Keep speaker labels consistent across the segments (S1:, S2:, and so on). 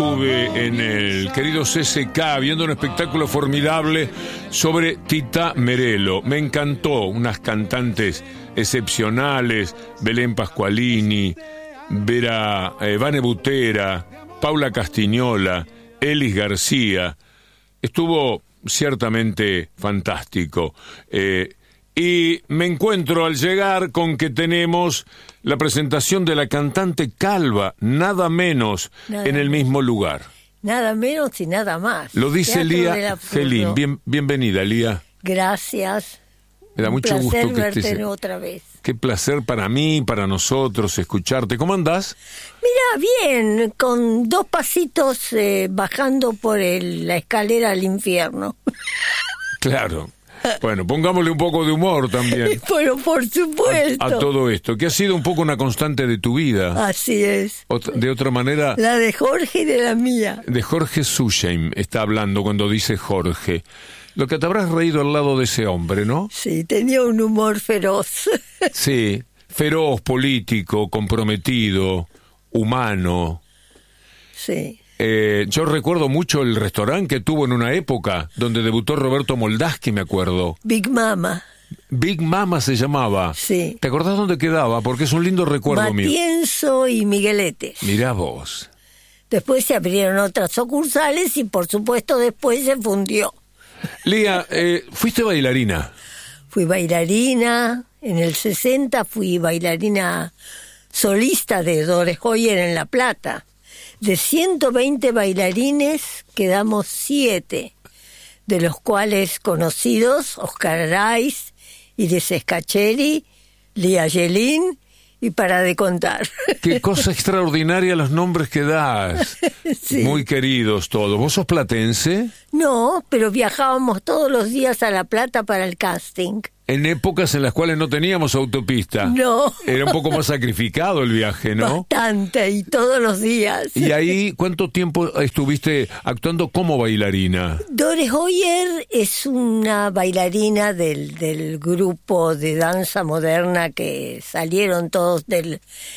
S1: estuve en el querido CCK viendo un espectáculo formidable sobre Tita Merello. Me encantó, unas cantantes excepcionales, Belén Pasqualini, Vane Butera, Paula Castiñola, Elis García. Estuvo ciertamente fantástico. Y me encuentro al llegar con que tenemos la presentación de la cantante Calva, nada menos, en el mismo lugar.
S2: Nada menos y nada más.
S1: Lo dice Lía Gelín. Bienvenida, Lía.
S2: Gracias.
S1: Me da mucho gusto que
S2: verte
S1: estés
S2: otra vez.
S1: Qué placer para mí, para nosotros, escucharte. ¿Cómo andás?
S2: Mira, bien, con 2 pasitos bajando por la escalera al infierno.
S1: Claro. Bueno, pongámosle un poco de humor también.
S2: Pero por supuesto.
S1: A todo esto, que ha sido un poco una constante de tu vida.
S2: Así es.
S1: De otra manera...
S2: La de Jorge y de la mía.
S1: De Jorge Susheim está hablando cuando dice Jorge. Lo que te habrás reído al lado de ese hombre, ¿no?
S2: Sí, tenía un humor feroz.
S1: Sí, feroz, político, comprometido, humano.
S2: Sí.
S1: Yo recuerdo mucho el restaurante que tuvo en una época donde debutó Roberto Moldaski, me acuerdo.
S2: Big Mama.
S1: Big Mama se llamaba.
S2: Sí.
S1: ¿Te acordás dónde quedaba? Porque es un lindo recuerdo mío.
S2: Matienzo y Migueletes.
S1: Mirá vos.
S2: Después se abrieron otras sucursales y por supuesto después se fundió.
S1: Lía, ¿fuiste bailarina?
S2: Fui bailarina, en el 60 fui bailarina solista de Dores Hoyer en La Plata. De 120 bailarines quedamos 7, de los cuales conocidos, Oscar Araiz, Iris Scaccheri, Lía Gelín, y para de contar.
S1: Qué cosa extraordinaria los nombres que das. Sí. Muy queridos todos. ¿Vos sos platense?
S2: No, pero viajábamos todos los días a La Plata para el casting.
S1: En épocas en las cuales no teníamos autopista.
S2: No.
S1: Era un poco más sacrificado el viaje, ¿no?
S2: Bastante, y todos los días.
S1: ¿Y ahí cuánto tiempo estuviste actuando como bailarina?
S2: Dores Hoyer es una bailarina del grupo de danza moderna que salieron todos del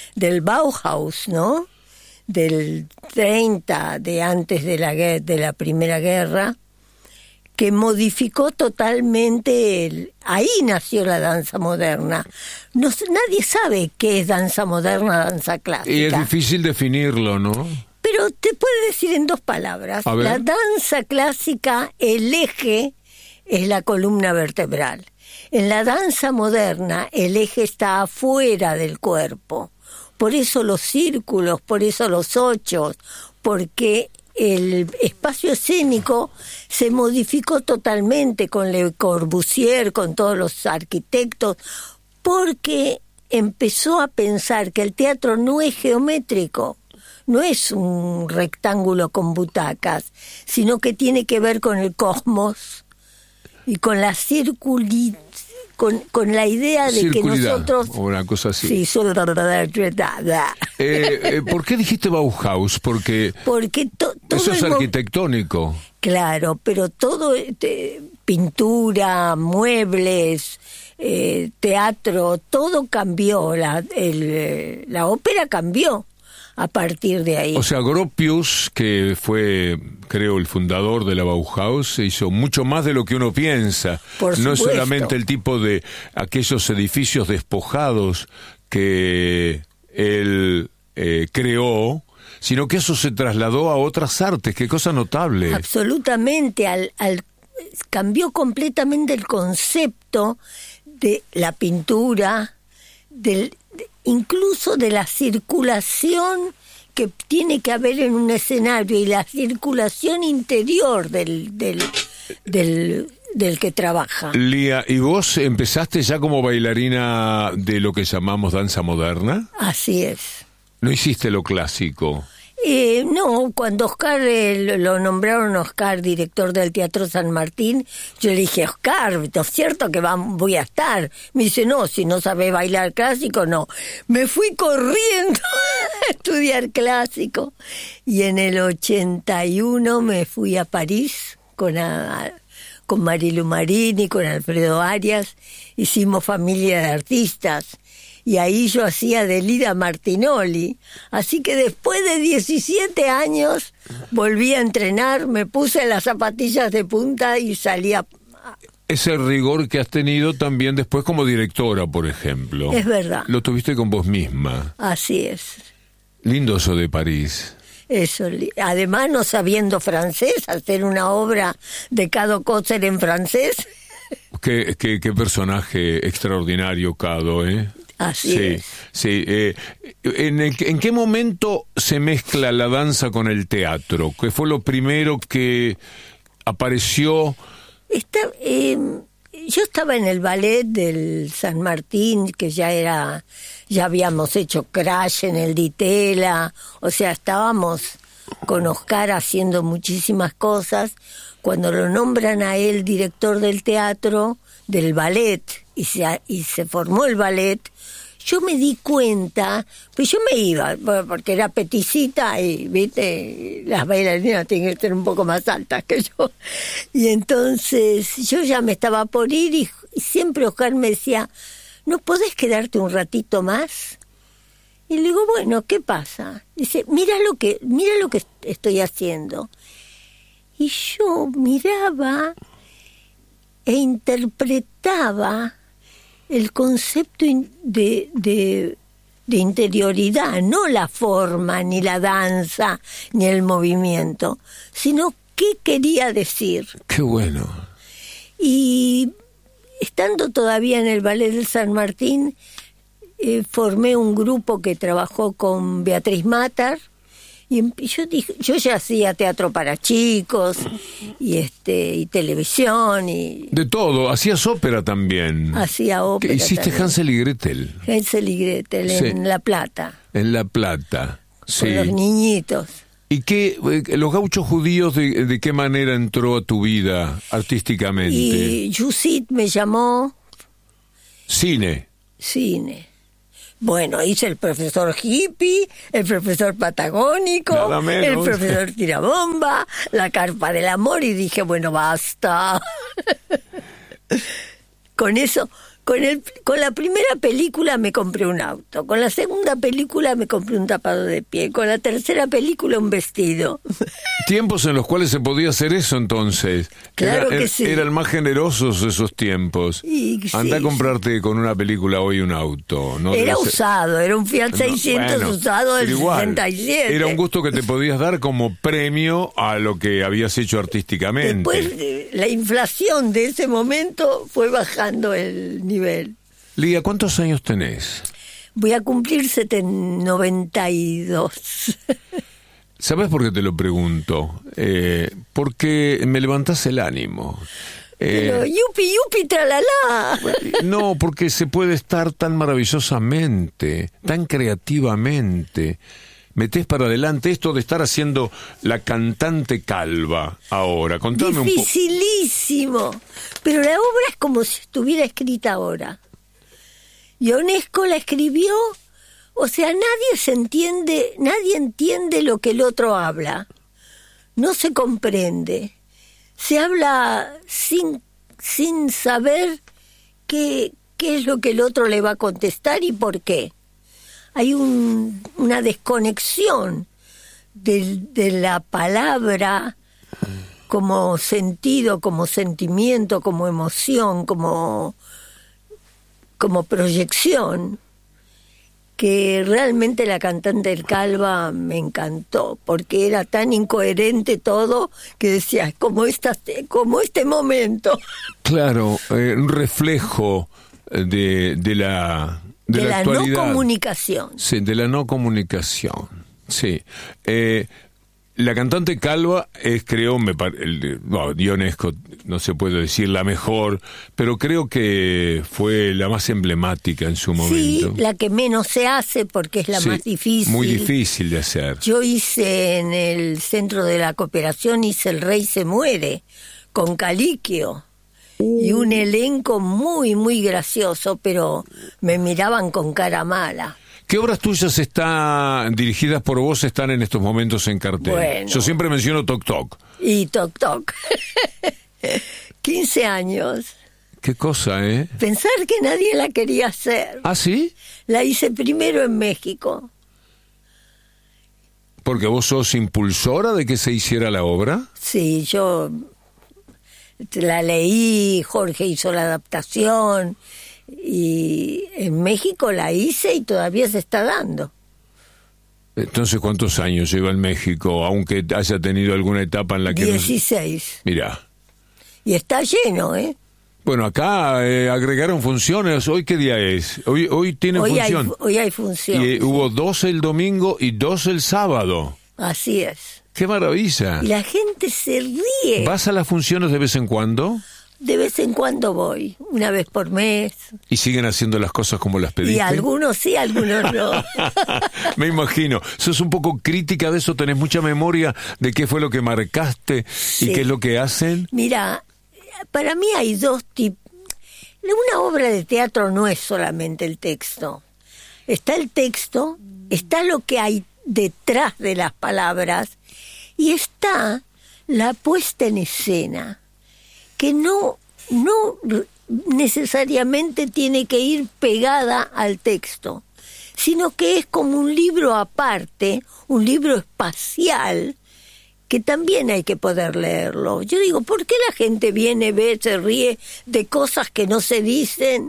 S2: Bauhaus, ¿no? Del 30, de antes de la Primera Guerra, que modificó totalmente ahí nació la danza moderna. Nadie sabe qué es danza moderna, danza clásica.
S1: Y es difícil definirlo, ¿no?
S2: Pero te puedo decir en 2 palabras. La danza clásica, el eje es la columna vertebral. En la danza moderna, el eje está afuera del cuerpo. Por eso los círculos, por eso los 8, porque el espacio escénico se modificó totalmente con Le Corbusier, con todos los arquitectos, porque empezó a pensar que el teatro no es geométrico, no es un rectángulo con butacas, sino que tiene que ver con el cosmos y con la con la idea de que nosotros...
S1: o una cosa así.
S2: Sí,
S1: ¿Por qué dijiste Bauhaus? Porque todo eso es arquitectónico.
S2: Claro, pero todo, pintura, muebles, teatro, todo cambió, la ópera cambió a partir de ahí.
S1: O sea, Gropius, que fue, creo, el fundador de la Bauhaus, hizo mucho más de lo que uno piensa.
S2: Por supuesto.
S1: No es solamente el tipo de aquellos edificios despojados que él creó, sino que eso se trasladó a otras artes. Qué cosa notable.
S2: Absolutamente, cambió completamente el concepto de la pintura, incluso de la circulación que tiene que haber en un escenario y la circulación interior del que trabaja.
S1: Lía, ¿y vos empezaste ya como bailarina de lo que llamamos danza moderna?
S2: Así es.
S1: ¿No hiciste lo clásico?
S2: No, cuando Oscar lo nombraron Oscar director del Teatro San Martín, yo le dije, Oscar, ¿es cierto que voy a estar? Me dice, no, si no sabes bailar clásico, no. Me fui corriendo a estudiar clásico y en el 81 me fui a París con Marilu Marini, con Alfredo Arias, hicimos Familia de Artistas. y ahí yo hacía de Lida Martinoli. Así que después de 17 años volví a entrenar, me puse las zapatillas de punta y salía.
S1: Ese rigor que has tenido también después como directora, por ejemplo.
S2: Es verdad.
S1: Lo tuviste con vos misma.
S2: Así es.
S1: Lindo eso de París.
S2: Eso, además no sabiendo francés, hacer una obra de Cado Cotter en francés.
S1: Qué personaje extraordinario, Cado, ¿eh?
S2: Así es.
S1: Sí. ¿En qué momento se mezcla la danza con el teatro? ¿Qué fue lo primero que apareció?
S2: Yo estaba en el ballet del San Martín, que ya habíamos hecho Crash en el Di Tella, o sea, estábamos con Oscar haciendo muchísimas cosas. Cuando lo nombran a él director del teatro, del ballet, y se formó el ballet, yo me di cuenta, pues yo me iba, porque era peticita y, viste, las bailarinas tienen que ser un poco más altas que yo. Y entonces yo ya me estaba por ir y siempre Oscar me decía, ¿no podés quedarte un ratito más? Y le digo, bueno, ¿qué pasa? Dice, mira lo que estoy haciendo. Y yo miraba e interpretaba el concepto de interioridad, no la forma, ni la danza, ni el movimiento, sino qué quería decir.
S1: ¡Qué bueno!
S2: Y estando todavía en el Ballet del San Martín, formé un grupo que trabajó con Beatriz Matar, y yo ya hacía teatro para chicos y televisión y
S1: de todo. Hacías ópera también.
S2: Hacía ópera.
S1: Hiciste también. Hansel y Gretel.
S2: Hansel y Gretel sí. En La Plata.
S1: En La Plata. Sí.
S2: Con los niñitos.
S1: ¿Y los gauchos judíos de qué manera entró a tu vida artísticamente?
S2: Y Yusit me llamó.
S1: Cine.
S2: Bueno, hice el profesor hippie, el profesor patagónico, el profesor tirabomba, la carpa del amor, y dije, bueno, basta. Con eso, con la primera película me compré un auto, con la segunda película me compré un tapado de pie, con la tercera película un vestido.
S1: Tiempos en los cuales se podía hacer eso entonces.
S2: Claro que sí.
S1: Eran más generosos esos tiempos. Anda a comprarte con una película hoy un auto. ¿No?
S2: Era usado, era un Fiat 600 usado del 67.
S1: Era un gusto que te podías dar como premio a lo que habías hecho artísticamente.
S2: Después la inflación de ese momento fue bajando el nivel.
S1: Lía, ¿cuántos años tenés?
S2: Voy a cumplir 92.
S1: ¿Sabes por qué te lo pregunto? Porque me levantás el ánimo.
S2: Pero yupi, tralala.
S1: No, porque se puede estar tan maravillosamente, tan creativamente. Metés para adelante esto de estar haciendo La Cantante Calva ahora. Contame un poco.
S2: Dificilísimo. Pero la obra es como si estuviera escrita ahora. Ionesco la escribió. O sea, nadie entiende lo que el otro habla. No se comprende. Se habla sin saber qué es lo que el otro le va a contestar y por qué. Hay una desconexión de la palabra como sentido, como sentimiento, como emoción, como proyección, que realmente La Cantante del Calva me encantó, porque era tan incoherente todo que decía, como este momento.
S1: Claro, un reflejo de la actualidad.
S2: No comunicación.
S1: Sí, de la no comunicación. Sí. La Cantante Calva creo, Ionesco no se puede decir la mejor, pero creo que fue la más emblemática en su momento.
S2: Sí, la que menos se hace porque es la más difícil.
S1: Muy difícil de hacer.
S2: Yo hice en el Centro de la Cooperación, El Rey se muere, con Caliquio. Y un elenco muy, muy gracioso, pero me miraban con cara mala.
S1: ¿Qué obras tuyas dirigidas por vos están en estos momentos en cartel?
S2: Bueno,
S1: yo siempre menciono Toc Toc.
S2: Y Toc Toc. 15 años.
S1: Qué cosa, ¿eh?
S2: Pensar que nadie la quería hacer.
S1: ¿Ah, sí?
S2: La hice primero en México.
S1: ¿Porque vos sos impulsora de que se hiciera la obra?
S2: Sí, yo la leí, Jorge hizo la adaptación, y en México la hice y todavía se está dando.
S1: Entonces, ¿cuántos años lleva en México, aunque haya tenido alguna etapa en la que
S2: 16.
S1: Mirá.
S2: Y está lleno, ¿eh?
S1: Bueno, acá agregaron funciones. ¿Hoy qué día es? Hoy tiene función.
S2: Hoy hay función.
S1: Y hubo 2 el domingo y 2 el sábado.
S2: Así es.
S1: ¡Qué maravilla!
S2: Y la gente se ríe.
S1: ¿Vas a las funciones de vez en cuando?
S2: De vez en cuando voy, una vez por mes.
S1: ¿Y siguen haciendo las cosas como las pediste?
S2: Y algunos sí, algunos no.
S1: Me imagino. ¿Sos un poco crítica de eso? ¿Tenés mucha memoria de qué fue lo que marcaste y qué es lo que hacen?
S2: Mira, para mí hay dos tipos. Una obra de teatro no es solamente el texto. Está el texto, está lo que hay detrás de las palabras y está la puesta en escena, que no necesariamente tiene que ir pegada al texto, sino que es como un libro aparte, un libro espacial, que también hay que poder leerlo. Yo digo, ¿por qué la gente viene, ve, se ríe de cosas que no se dicen?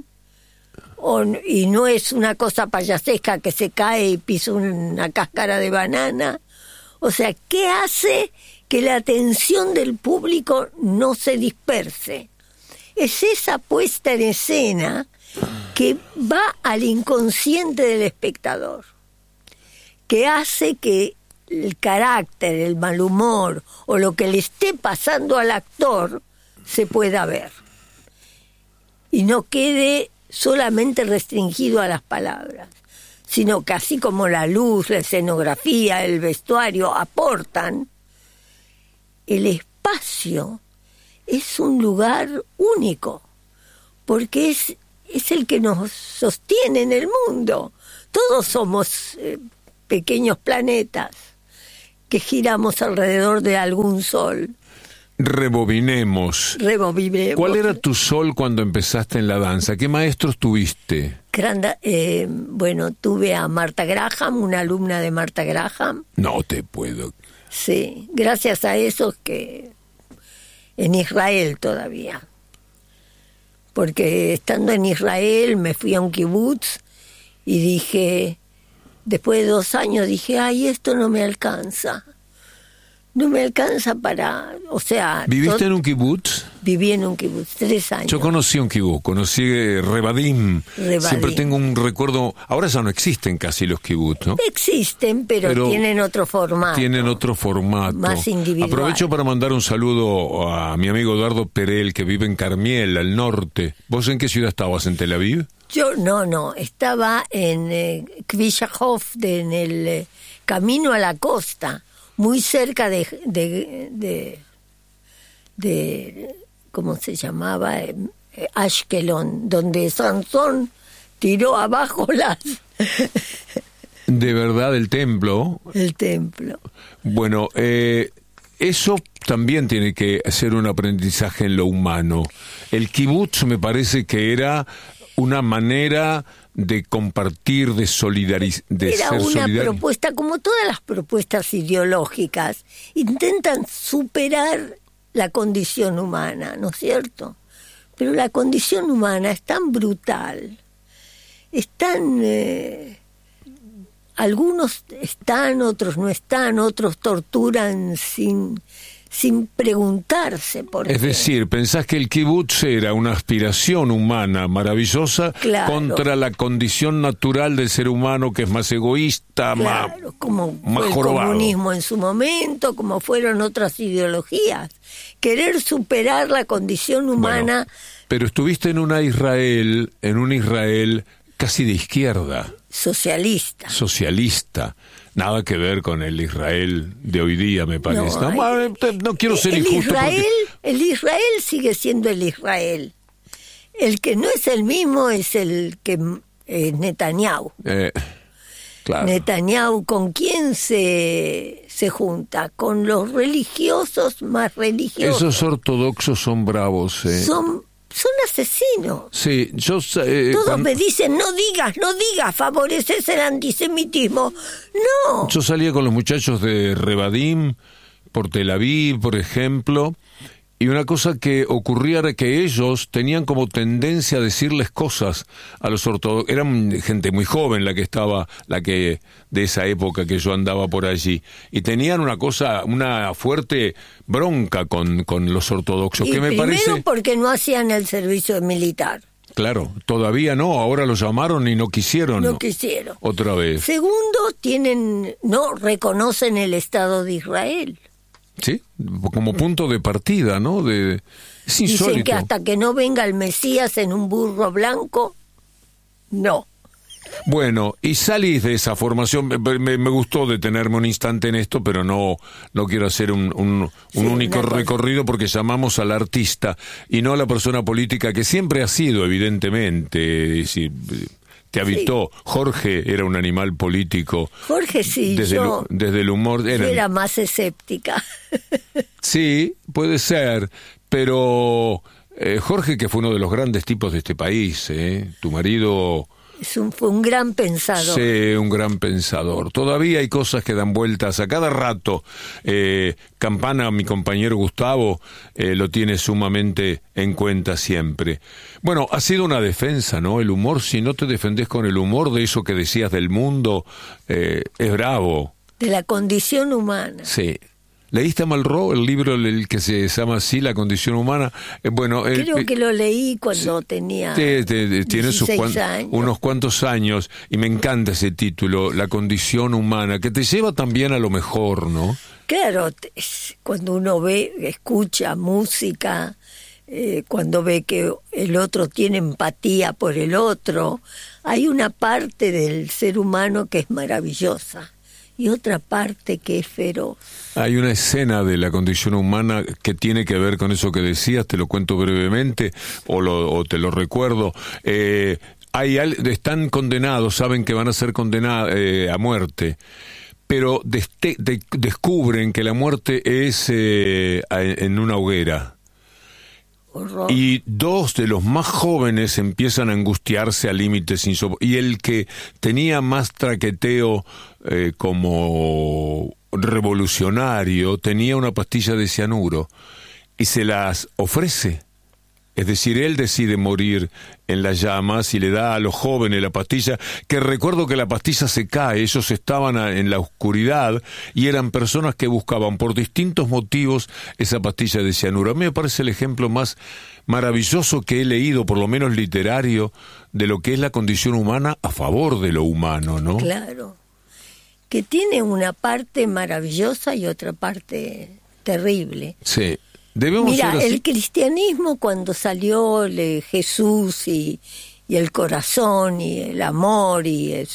S2: Y no es una cosa payasesca que se cae y pisa una cáscara de banana. O sea, ¿qué hace que la atención del público no se disperse? Es esa puesta en escena que va al inconsciente del espectador, que hace que el carácter, el mal humor o lo que le esté pasando al actor se pueda ver y no quede solamente restringido a las palabras, sino que así como la luz, la escenografía, el vestuario aportan, el espacio es un lugar único, porque es el que nos sostiene en el mundo. Todos somos pequeños planetas que giramos alrededor de algún sol.
S1: Rebobinemos. ¿Cuál era tu sol cuando empezaste en la danza? ¿Qué maestros tuviste?
S2: Bueno, tuve a Martha Graham, una alumna de Martha Graham.
S1: No te puedo.
S2: Sí, gracias a eso que en Israel todavía. Porque estando en Israel me fui a un kibutz y dije, después de 2 años dije, ay, esto no me alcanza. No me alcanza para, o sea...
S1: ¿Viviste en un kibutz?
S2: Viví en un kibutz, 3 años.
S1: Yo conocí un kibutz, conocí Revadim. Siempre tengo un recuerdo... Ahora ya no existen casi los kibutz, ¿no?
S2: Existen, pero tienen otro formato.
S1: Tienen otro formato.
S2: Más individual.
S1: Aprovecho para mandar un saludo a mi amigo Eduardo Perel, que vive en Carmiel, al norte. ¿Vos en qué ciudad estabas? ¿En Tel Aviv?
S2: Yo no, estaba en Kvishahov, en el camino a la costa, muy cerca de ¿cómo se llamaba? Ashkelon, donde Sansón tiró abajo las...
S1: ¿De verdad el templo?
S2: El templo.
S1: Bueno, eso también tiene que ser un aprendizaje en lo humano. El kibutz me parece que era una manera de compartir, de solidarizar.
S2: Era una propuesta, como todas las propuestas ideológicas, intentan superar la condición humana, ¿no es cierto? Pero la condición humana es tan brutal, es tan... algunos están, otros no están, otros torturan sin preguntarse por qué.
S1: Es decir, pensás que el kibutz era una aspiración humana maravillosa, claro, contra la condición natural del ser humano, que es más egoísta,
S2: claro, como
S1: más
S2: fue el
S1: jorobado.
S2: Comunismo en su momento, como fueron otras ideologías. Querer superar la condición humana.
S1: Bueno, pero estuviste en un Israel casi de izquierda. Socialista. Nada que ver con el Israel de hoy día, me parece. No quiero ser injusto.
S2: El Israel sigue siendo el Israel. El que no es el mismo es el que Netanyahu.
S1: Claro.
S2: Netanyahu, ¿con quién se junta? Con los religiosos más religiosos.
S1: Esos ortodoxos son bravos.
S2: son asesinos.
S1: Sí,
S2: todos me dicen, no digas, favoreces el antisemitismo. No.
S1: Yo salía con los muchachos de Revadim, por Tel Aviv, por ejemplo, y una cosa que ocurría era que ellos tenían como tendencia a decirles cosas a los ortodoxos. Eran gente muy joven la que de esa época que yo andaba por allí, y tenían una fuerte bronca con los ortodoxos, que me parece...
S2: Primero porque no hacían el servicio militar.
S1: Claro, todavía no, ahora los llamaron y no quisieron.
S2: No quisieron.
S1: Otra vez.
S2: Segundo, no reconocen el Estado de Israel.
S1: Sí, como punto de partida, ¿no? Es insólito.
S2: Dicen que hasta que no venga el Mesías en un burro blanco, no.
S1: Bueno, y salís de esa formación. Me gustó detenerme un instante en esto, pero no quiero hacer un único recorrido, porque llamamos al artista y no a la persona política, que siempre ha sido, evidentemente. Te habitó. Sí. Jorge era un animal político.
S2: Jorge sí,
S1: desde el humor.
S2: Era más escéptica.
S1: Sí, puede ser, pero Jorge, que fue uno de los grandes tipos de este país, tu marido...
S2: Fue un gran pensador.
S1: Sí, un gran pensador. Todavía hay cosas que dan vueltas a cada rato. Campana, mi compañero Gustavo, lo tiene sumamente en cuenta siempre. Bueno, ha sido una defensa, ¿no? El humor, si no te defendés con el humor de eso que decías del mundo, es bravo.
S2: De la condición humana.
S1: Sí. ¿Leíste a Malraux, el libro el que se llama así, La condición humana?
S2: Creo que lo leí cuando tenía
S1: tiene
S2: 16 años.
S1: Unos cuantos años, y me encanta ese título, La condición humana, que te lleva también a lo mejor, ¿no?
S2: Claro, cuando uno escucha música, cuando ve que el otro tiene empatía por el otro, hay una parte del ser humano que es maravillosa. Y otra parte que es feroz.
S1: Hay una escena de La condición humana que tiene que ver con eso que decías, te lo cuento brevemente, o te lo recuerdo. Están condenados, saben que van a ser condenados a muerte, pero descubren que la muerte es en una hoguera.
S2: Horror.
S1: Y dos de los más jóvenes empiezan a angustiarse a límites y el que tenía más traqueteo como revolucionario tenía una pastilla de cianuro y se las ofrece. Es decir, él decide morir en las llamas y le da a los jóvenes la pastilla, que recuerdo que la pastilla se cae, ellos estaban en la oscuridad y eran personas que buscaban por distintos motivos esa pastilla de cianuro. A mí me parece el ejemplo más maravilloso que he leído, por lo menos literario, de lo que es la condición humana a favor de lo humano, ¿no?
S2: Claro, que tiene una parte maravillosa y otra parte terrible.
S1: Sí.
S2: Mira, el cristianismo, cuando salió Jesús y el corazón y el amor,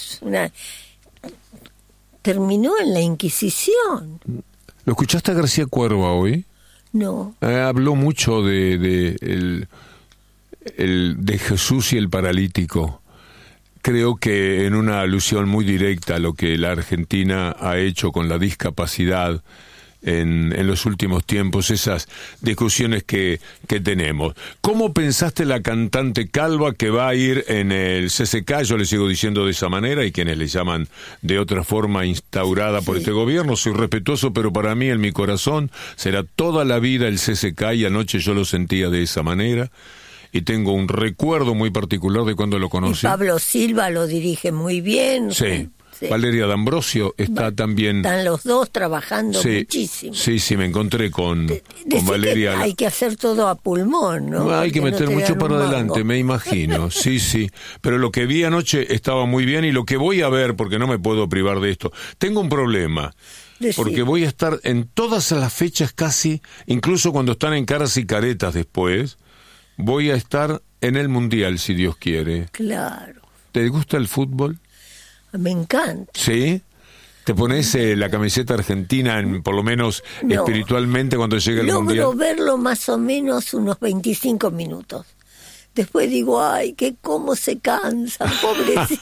S2: terminó en la Inquisición.
S1: ¿Lo escuchaste a García Cuerva hoy?
S2: No.
S1: Habló mucho de Jesús y el paralítico. Creo que en una alusión muy directa a lo que la Argentina ha hecho con la discapacidad en los últimos tiempos, esas discusiones que tenemos. ¿Cómo pensaste la cantante calva que va a ir en el CCK? Yo le sigo diciendo de esa manera, y quienes le llaman de otra forma instaurada por este gobierno. Soy respetuoso, pero para mí, en mi corazón, será toda la vida el CCK, y anoche yo lo sentía de esa manera. Y tengo un recuerdo muy particular de cuando lo conocí.
S2: Y Pablo Silva lo dirige muy bien.
S1: Sí. Sí. Valeria D'Ambrosio está también...
S2: Están los dos trabajando muchísimo.
S1: Sí, me encontré con Valeria.
S2: Hay que hacer todo a pulmón, ¿no?
S1: Hay que meter mucho para adelante, me imagino. Sí. Pero lo que vi anoche estaba muy bien, y lo que voy a ver, porque no me puedo privar de esto, tengo un problema. Porque voy a estar en todas las fechas casi, incluso cuando están en Caras y Caretas después, voy a estar en el Mundial, si Dios quiere.
S2: Claro.
S1: ¿Te gusta el fútbol?
S2: Me encanta.
S1: ¿Sí? ¿Te pones la camiseta argentina, por lo menos espiritualmente, cuando llega el Mundial?
S2: Logro verlo más o menos unos 25 minutos. Después digo, ay, cómo se cansa, pobrecita.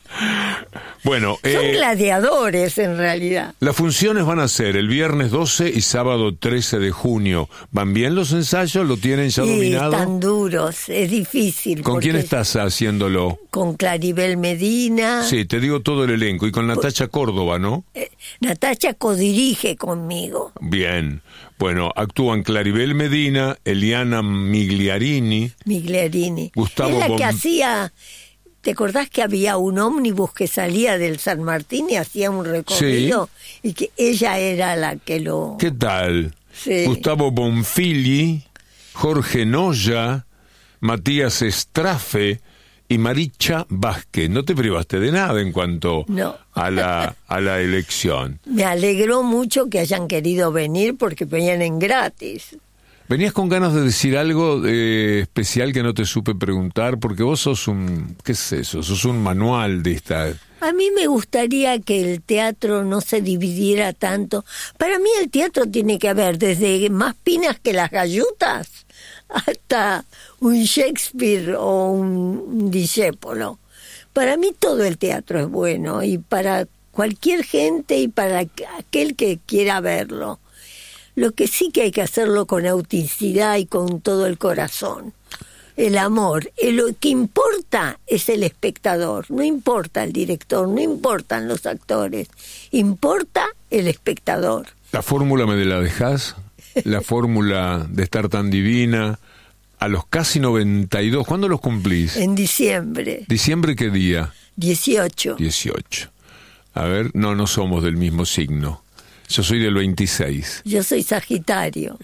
S1: Bueno,
S2: son gladiadores en realidad.
S1: Las funciones van a ser el viernes 12 y sábado 13 de junio. ¿Van bien los ensayos? ¿Lo tienen ya dominado?
S2: Están duros, es difícil.
S1: ¿Con quién estás haciéndolo?
S2: Con Claribel Medina.
S1: Sí, te digo todo el elenco. Y con Natacha Córdoba, ¿no?
S2: Natacha codirige conmigo.
S1: Bien. Bueno, actúan Claribel Medina, Eliana Migliarini.
S2: Gustavo es la que hacía... ¿Te acordás que había un ómnibus que salía del San Martín y hacía un recorrido? Sí. Y que ella era la que lo...
S1: ¿Qué tal?
S2: Sí.
S1: Gustavo Bonfili, Jorge Noya, Matías Estrafe y Maricha Vázquez. No te privaste de nada en cuanto a la elección.
S2: Me alegró mucho que hayan querido venir porque venían gratis.
S1: ¿Venías con ganas de decir algo especial que no te supe preguntar? Porque vos sos ¿qué es eso? Sos un manual de esta...
S2: A mí me gustaría que el teatro no se dividiera tanto. Para mí el teatro tiene que haber desde más pinas que las gallutas hasta un Shakespeare o un Discépolo. Para mí todo el teatro es bueno y para cualquier gente y para aquel que quiera verlo. Lo que sí que hay que hacerlo con autenticidad y con todo el corazón. El amor. Lo que importa es el espectador. No importa el director, no importan los actores. Importa el espectador.
S1: ¿La fórmula me la dejás? La fórmula de estar tan divina. A los casi 92. ¿Cuándo los cumplís?
S2: En diciembre.
S1: ¿Diciembre qué día?
S2: 18.
S1: 18. A ver, no somos del mismo signo. Yo soy del 26.
S2: Yo soy Sagitario.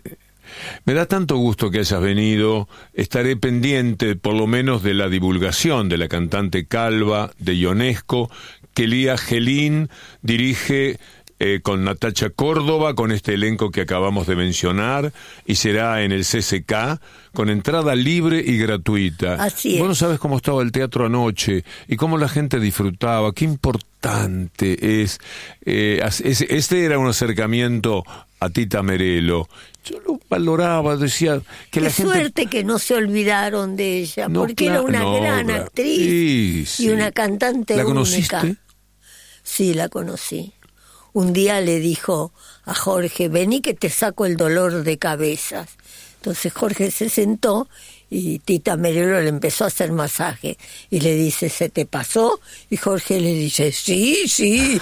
S1: Me da tanto gusto que hayas venido. Estaré pendiente, por lo menos, de la divulgación de la cantante Calva, de Ionesco, que Lía Gelín dirige con Natacha Córdoba, con este elenco que acabamos de mencionar, y será en el CCK, con entrada libre y gratuita.
S2: Así es.
S1: Vos no sabes cómo estaba el teatro anoche, y cómo la gente disfrutaba, qué importante es. Este era un acercamiento a Tita Merelo. Yo lo valoraba, decía que
S2: qué
S1: la gente...
S2: suerte que no se olvidaron de ella, porque era una gran actriz y una cantante única.
S1: ¿La conociste?
S2: Sí, la conocí. Un día le dijo a Jorge, vení que te saco el dolor de cabezas. Entonces Jorge se sentó y Tita Merelo le empezó a hacer masaje. Y le dice, ¿se te pasó? Y Jorge le dice, sí.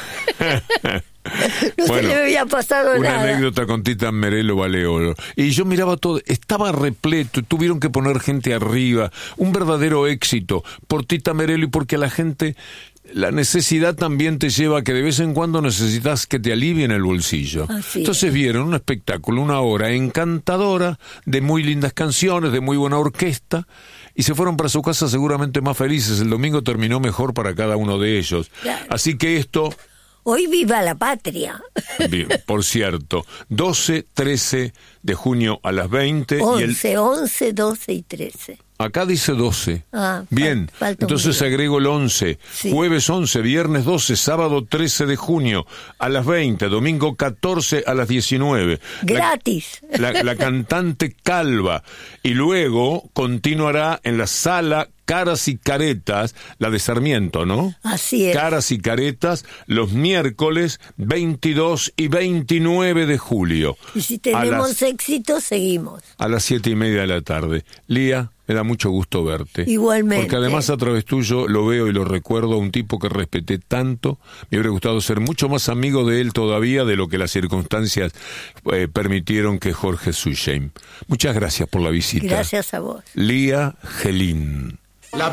S2: No se le había pasado nada.
S1: Una anécdota con Tita Merelo vale oro. Y yo miraba todo, estaba repleto, tuvieron que poner gente arriba. Un verdadero éxito por Tita Merelo y porque a la gente... La necesidad también te lleva a que de vez en cuando necesitas que te alivien el bolsillo. Entonces vieron un espectáculo, una hora encantadora, de muy lindas canciones, de muy buena orquesta, y se fueron para su casa seguramente más felices. El domingo terminó mejor para cada uno de ellos.
S2: Claro.
S1: Así que esto...
S2: Hoy viva la patria.
S1: Bien, por cierto, 12, 13 de junio a las 20.
S2: 11, 12 y 13.
S1: Acá dice 12. Bien,
S2: falta
S1: entonces agrego el 11.
S2: Sí.
S1: Jueves 11, viernes 12, sábado 13 de junio a las 20, domingo 14 a las 19.
S2: Gratis.
S1: La cantante Calva. Y luego continuará en la sala Caras y Caretas, la de Sarmiento, ¿no?
S2: Así es.
S1: Caras y Caretas, los miércoles 22 y 29 de julio.
S2: Y si tenemos éxito, seguimos.
S1: A las 7:30 de la tarde. Lía, me da mucho gusto verte.
S2: Igualmente.
S1: Porque además a través tuyo lo veo y lo recuerdo a un tipo que respeté tanto. Me hubiera gustado ser mucho más amigo de él todavía de lo que las circunstancias permitieron que Jorge Susheim. Muchas gracias por la visita.
S2: Gracias a vos.
S1: Lía Gelín.